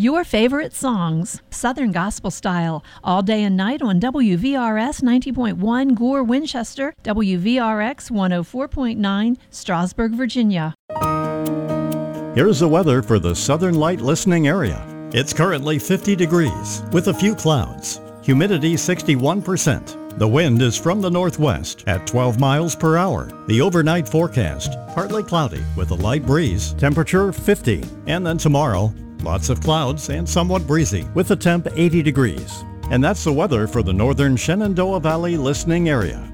Your favorite songs, Southern Gospel Style, all day and night on WVRS 90.1 Gore, Winchester, WVRX 104.9 Strasburg, Virginia. Here's the weather for the Southern Light listening area. It's currently 50 degrees with a few clouds. Humidity 61%. The wind is from the northwest at 12 miles per hour. The overnight forecast, partly cloudy with a light breeze, temperature 50. And then tomorrow, lots of clouds and somewhat breezy with a temp 80 degrees. And that's the weather for the northern Shenandoah Valley listening area.